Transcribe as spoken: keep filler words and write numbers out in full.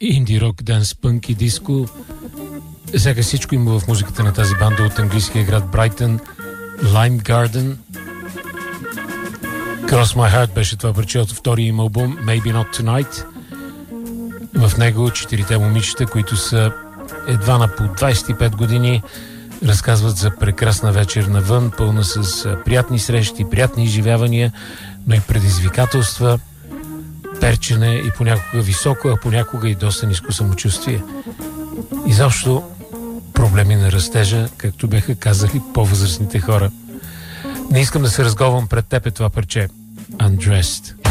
инди рок, данс, пънк и диско. Сега всичко има в музиката на тази банда от английския град Брайтън. Lime Garden. Cross My Heart беше това парче от втория им албум Maybe Not Tonight. В него четирите момичета, които са едва на по двайсет и пет години, разказват за прекрасна вечер навън, пълна с приятни срещи, приятни изживявания, но и предизвикателства, перчене и понякога високо, а понякога и доста ниско самочувствие. Изобщо проблеми на растежа, както бяха казали по-възрастните хора. Не искам да се разговам пред теб е това парче. Undressed.